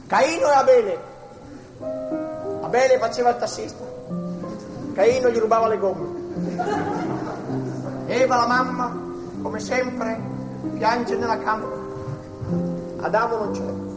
Caino e Abele. Abele faceva il tassista, Caino gli rubava le gomme. Eva, la mamma, come sempre, piange nella camera. Adamo non c'è.